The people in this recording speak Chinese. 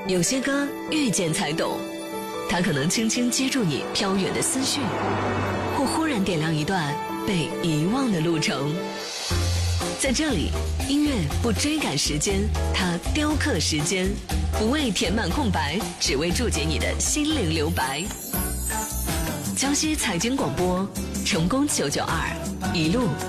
有些歌遇见才懂，它可能轻轻接住你飘远的思绪，或忽然点亮一段被遗忘的路程。在这里，音乐不追赶时间，它雕刻时间，不为填满空白，只为注解你的心灵留白。江西财经广播，成功992，一路